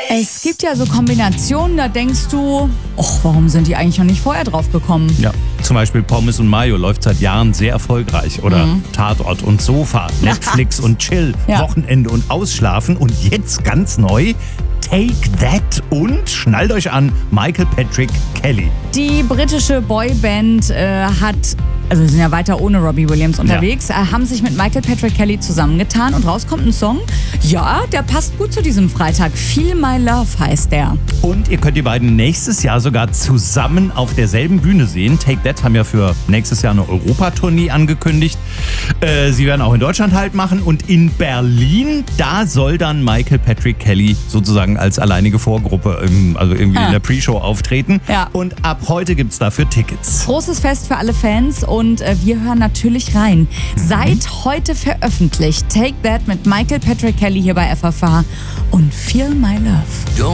Es gibt ja so Kombinationen, da denkst du, warum sind die eigentlich noch nicht vorher drauf gekommen? Ja, zum Beispiel Pommes und Mayo läuft seit Jahren sehr erfolgreich. Oder Tatort und Sofa, Netflix und Chill, Ja. Wochenende und Ausschlafen. Und jetzt ganz neu, Take That und, schnallt euch an, Michael Patrick Kelly. Die britische Boyband sie sind ja weiter ohne Robbie Williams unterwegs, haben sich mit Michael Patrick Kelly zusammengetan und raus kommt ein Song, ja, der passt gut zu diesem Freitag. Feel My Love heißt der. Und ihr könnt die beiden nächstes Jahr sogar zusammen auf derselben Bühne sehen. Take That haben ja für nächstes Jahr eine Europatournee angekündigt. Sie werden auch in Deutschland Halt machen und in Berlin, da soll dann Michael Patrick Kelly sozusagen als alleinige Vorgruppe, in der Pre-Show auftreten. Ja. Und ab heute gibt's dafür Tickets. Großes Fest für alle Fans und wir hören natürlich rein. Seit heute veröffentlicht Take That mit Michael Patrick Kelly hier bei FFH und Feel My Love.